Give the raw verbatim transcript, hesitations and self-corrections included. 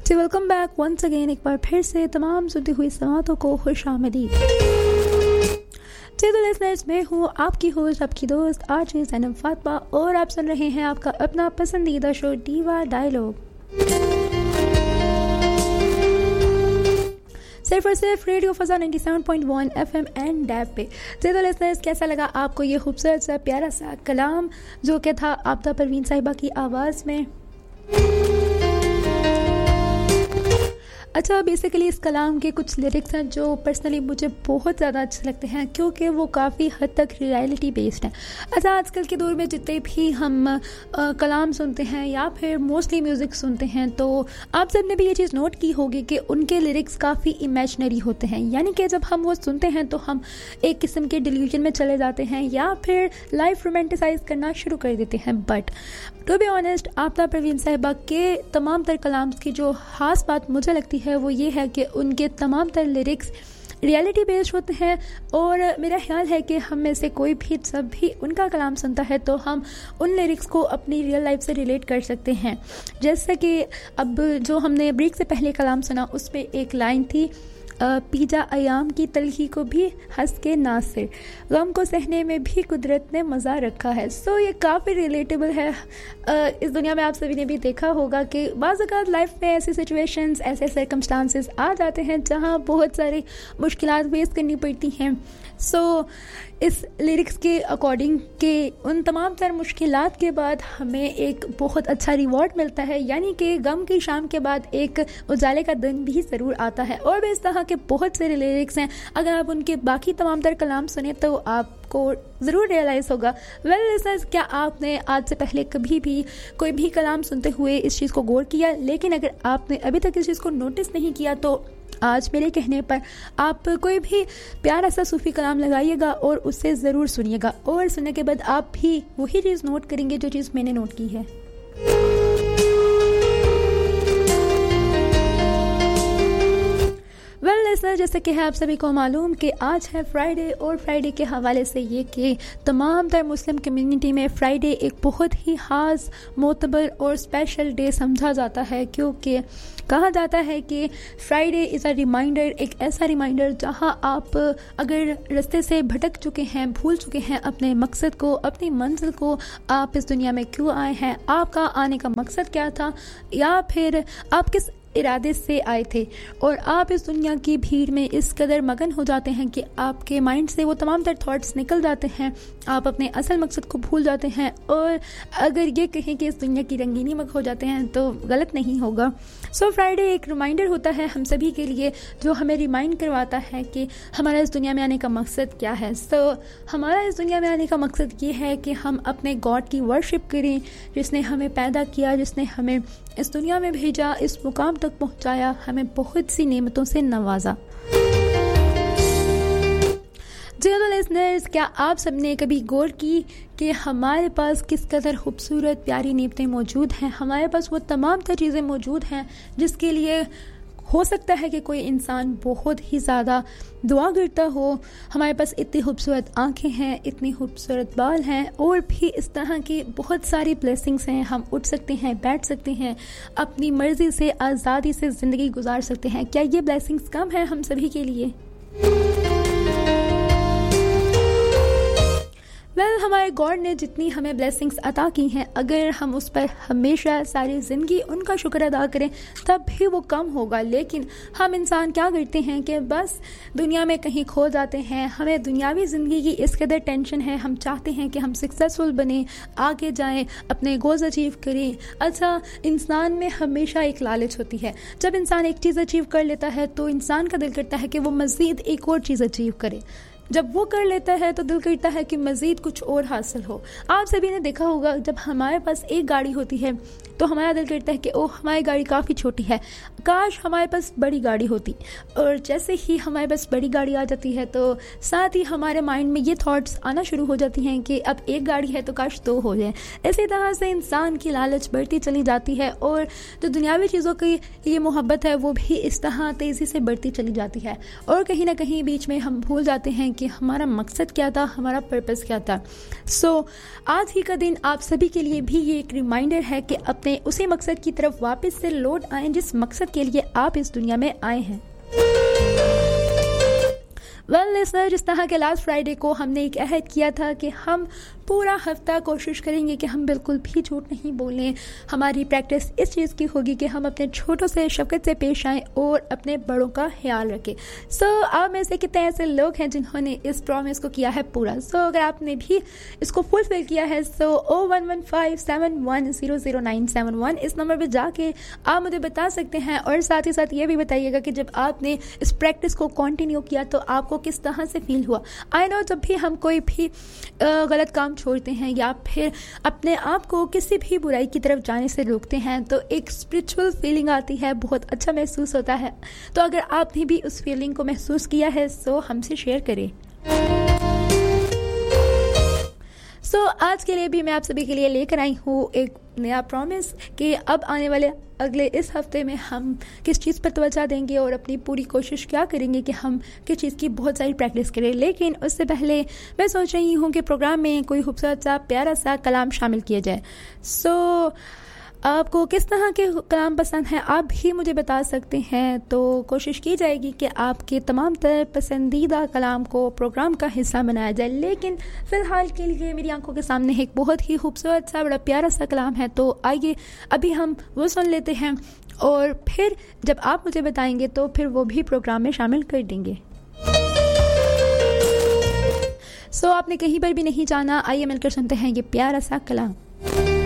जी welcome back once again, एक बार फिर से तमाम सुनती हुई समातों को खुश आमदीद। जी तो लिसनर्स, मैं हूँ आपकी होस्ट, आपकी दोस्त आरजे ज़ैनब फातिमा, और आप सुन रहे हैं आपका अपना पसंदीदा शो दीवा डायलॉग, सिर्फ और सिर्फ radio फजा ninety seven point one FM and dab पे। जी तो लिसनर्स, कैसा लगा आपको ये खूबसूरत सा प्यारा सा कलाम जो कि था आबिदा परवीन साहिबा की आवाज़ में। अच्छा, बेसिकली इस कलाम के कुछ लिरिक्स हैं जो पर्सनली मुझे बहुत ज़्यादा अच्छे लगते हैं क्योंकि वो काफ़ी हद तक रियलिटी बेस्ड हैं। अच्छा, आजकल के दौर में जितने भी हम आ, कलाम सुनते हैं या फिर मोस्टली म्यूज़िक सुनते हैं, तो आप सब ने भी ये चीज़ नोट की होगी कि उनके लिरिक्स काफ़ी इमेजिनरी होते हैं, यानी कि जब हम वो सुनते हैं तो हम एक किस्म के डिल्यूजन में चले जाते हैं या फिर लाइफ रोमांटिसाइज करना शुरू कर देते हैं। But to be honest, Abida Parveen साहिबा के तमाम तर कलाम की जो ख़ास बात मुझे लगती है वो ये है कि उनके तमाम तर लिरिक्स रियलिटी बेस्ड होते हैं, और मेरा ख्याल है कि हम में से कोई भी जब भी उनका कलाम सुनता है तो हम उन लिरिक्स को अपनी रियल लाइफ से रिलेट कर सकते हैं। जैसे कि अब जो हमने ब्रेक से पहले कलाम सुना, उसमें एक लाइन थी, पीजा अयाम की तलखी को भी हंस के नाज से, गम को सहने में भी कुदरत ने मज़ा रखा है। सो so, ये काफ़ी रिलेटेबल है। इस दुनिया में आप सभी ने भी देखा होगा कि बाज़ औक़ात लाइफ में ऐसी सिचुएशंस, ऐसे सर्कमस्टांसेस आ जाते हैं जहाँ बहुत सारी मुश्किलात फेस करनी पड़ती हैं। सो so, इस लिरिक्स के अकॉर्डिंग के उन तमाम तर मुश्किलात के बाद हमें एक बहुत अच्छा रिवॉर्ड मिलता है, यानी कि गम की शाम के बाद एक उजाले का दिन भी ज़रूर आता है। और भी इस तरह के बहुत से लिरिक्स हैं, अगर आप उनके बाकी तमाम तर कलाम सुने तो आपको ज़रूर रियलाइज़ होगा। वेल लिसनर्स, क्या आपने आज से पहले कभी भी कोई भी कलाम सुनते हुए इस चीज़ को गौर किया? लेकिन अगर आपने अभी तक इस चीज़ को नोटिस नहीं किया तो आज मेरे कहने पर आप कोई भी प्यारा सा सूफ़ी कलाम लगाइएगा और उससे ज़रूर सुनिएगा, और सुनने के बाद आप भी वही चीज़ नोट करेंगे जो चीज़ मैंने नोट की है। वेल लिसनर, जैसे कि है आप सभी को मालूम कि आज है फ्राइडे, और फ्राइडे के हवाले से ये कि तमाम तर मुस्लिम कम्युनिटी में फ्राइडे एक बहुत ही ख़ास, मोतबर और स्पेशल डे समझा जाता है, क्योंकि कहा जाता है कि फ्राइडे इज़ अ रिमाइंडर, एक ऐसा रिमाइंडर जहां आप अगर रास्ते से भटक चुके हैं, भूल चुके हैं अपने मकसद को, अपनी मंजिल को, आप इस दुनिया में क्यों आए हैं, आपका आने का मकसद क्या था, या फिर आप किस इरादे से आए थे, और आप इस दुनिया की भीड़ में इस कदर मगन हो जाते हैं कि आपके माइंड से वो तमाम तर थॉट्स निकल जाते हैं, आप अपने असल मकसद को भूल जाते हैं, और अगर ये कहें कि इस दुनिया की रंगीनी में खो जाते हैं तो गलत नहीं होगा। सो so, फ्राइडे एक रिमाइंडर होता है हम सभी के लिए, जो हमें रिमाइंड करवाता है कि हमारा इस दुनिया में आने का मकसद क्या है। सो so, हमारा इस दुनिया में आने का मकसद ये है कि हम अपने गॉड की वर्शिप करें, जिसने हमें पैदा किया, जिसने हमें इस दुनिया में भेजा, इस मुकाम तक पहुंचाया, हमें बहुत सी नेमतों से नवाजा। जी तो लिसनर्स, क्या आप सबने कभी गौर की कि हमारे पास किस कदर खूबसूरत प्यारी नेमतें मौजूद हैं? हमारे पास वो तमाम तर चीज़ें मौजूद हैं जिसके लिए हो सकता है कि कोई इंसान बहुत ही ज़्यादा दुआ करता हो। हमारे पास इतनी खूबसूरत आंखें हैं, इतनी खूबसूरत बाल हैं, और भी इस तरह की बहुत सारी ब्लेसिंग्स हैं। हम उठ सकते हैं, बैठ सकते हैं, अपनी मर्ज़ी से आज़ादी से ज़िंदगी गुजार सकते हैं। क्या ये ब्लेसिंग्स कम है हम सभी के लिए? वेल well, हमारे गॉड ने जितनी हमें ब्लेसिंग्स अता की हैं, अगर हम उस पर हमेशा सारी ज़िंदगी उनका शुक्र अदा करें तब भी वो कम होगा। लेकिन हम इंसान क्या करते हैं कि बस दुनिया में कहीं खो जाते हैं। हमें दुनियावी ज़िंदगी की इस कदर टेंशन है, हम चाहते हैं कि हम सक्सेसफुल बने, आगे जाएं, अपने गोल्स अचीव करें। अच्छा, इंसान में हमेशा एक लालच होती है। जब इंसान एक चीज़ अचीव कर लेता है तो इंसान का दिल करता है कि वो मज़ीद एक और चीज़ अचीव करे। जब वो कर लेता है तो दिल करता है कि मज़ीद कुछ और हासिल हो। आप सभी ने देखा होगा, जब हमारे पास एक गाड़ी होती है तो हमारा दिल करता है कि ओह, हमारी गाड़ी काफ़ी छोटी है, काश हमारे पास बड़ी गाड़ी होती। और जैसे ही हमारे पास बड़ी गाड़ी आ जाती है तो साथ ही हमारे माइंड में ये थॉट्स आना शुरू हो जाती हैं कि अब एक गाड़ी है तो काश दो हो जाए। इसी तरह से इंसान की लालच बढ़ती चली जाती है, और जो दुनियावी चीज़ों की ये मोहब्बत है वो भी इस तरह तेज़ी से बढ़ती चली जाती है, और कहीं ना कहीं बीच में हम भूल जाते हैं कि हमारा मकसद क्या था, हमारा पर्पस क्या था। सो so, आज ही का दिन आप सभी के लिए भी ये एक रिमाइंडर है कि अपने अपने उसी मकसद की तरफ वापस से लौट आएं जिस मकसद के लिए आप इस दुनिया में आए हैं। वेल लिसनर, जिस तरह के लास्ट फ्राइडे को हमने एक अहद किया था कि हम पूरा हफ्ता कोशिश करेंगे कि हम बिल्कुल भी झूठ नहीं बोलें। हमारी प्रैक्टिस इस चीज़ की होगी कि हम अपने छोटों से शफकत से पेश आएँ और अपने बड़ों का ख्याल रखें। सो so, आप में से कितने ऐसे लोग हैं जिन्होंने इस प्रॉमिस को किया है पूरा। सो so, अगर आपने भी इसको फुलफिल किया है सो ओ one one five seven one zero zero nine seven one इस नंबर पर जाके आप मुझे बता सकते हैं। और साथ ही साथ ये भी बताइएगा कि जब आपने इस प्रैक्टिस को कंटिन्यू किया तो आपको किस तरह से फील हुआ। आई नो जब भी हम कोई भी गलत काम छोड़ते हैं या फिर अपने आप को किसी भी बुराई की तरफ जाने से रोकते हैं तो एक स्पिरिचुअल फीलिंग आती है, बहुत अच्छा महसूस होता है। तो अगर आपने भी उस फीलिंग को महसूस किया है सो हमसे शेयर करें। सो so, आज के लिए भी मैं आप सभी के लिए लेकर आई हूँ एक नया प्रॉमिस कि अब आने वाले अगले इस हफ्ते में हम किस चीज़ पर तवज्जो देंगे और अपनी पूरी कोशिश क्या करेंगे कि हम किस चीज़ की बहुत सारी प्रैक्टिस करें। लेकिन उससे पहले मैं सोच रही हूँ कि प्रोग्राम में कोई खूबसूरत सा प्यारा सा कलाम शामिल किया जाए। सो so, आपको किस तरह के कलाम पसंद हैं आप भी मुझे बता सकते हैं। तो कोशिश की जाएगी कि आपके तमाम तरह पसंदीदा कलाम को प्रोग्राम का हिस्सा बनाया जाए। लेकिन फ़िलहाल के लिए मेरी आंखों के सामने एक बहुत ही खूबसूरत सा बड़ा प्यारा सा कलाम है। तो आइए अभी हम वो सुन लेते हैं और फिर जब आप मुझे बताएंगे तो फिर वो भी प्रोग्राम में शामिल कर देंगे। सो so, आपने कहीं पर भी नहीं जाना, आइए मिलकर सुनते हैं ये प्यारा सा कलाम।